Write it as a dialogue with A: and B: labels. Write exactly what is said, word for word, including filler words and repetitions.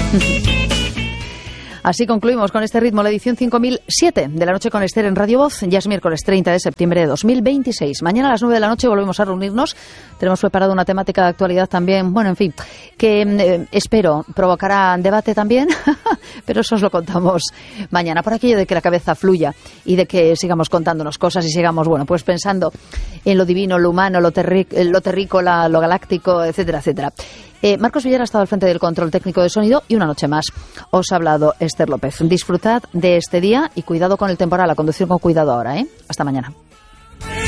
A: Así concluimos con este ritmo la edición cinco mil siete de La Noche con Esther en Radio Voz. Ya es miércoles treinta de septiembre de dos mil veintiséis. Mañana a las nueve de la noche volvemos a reunirnos. Tenemos preparado una temática de actualidad también, bueno, en fin, que eh, espero provocará debate también, pero eso os lo contamos mañana, por aquello de que la cabeza fluya y de que sigamos contándonos cosas y sigamos, bueno, pues pensando en lo divino, lo humano, lo, terri lo terrícola, lo galáctico, etcétera, etcétera. Eh, Marcos Villar ha estado al frente del control técnico de sonido y una noche más os ha hablado Esther López. Disfrutad de este día y cuidado con el temporal, a conducir con cuidado ahora, ¿eh? Hasta mañana.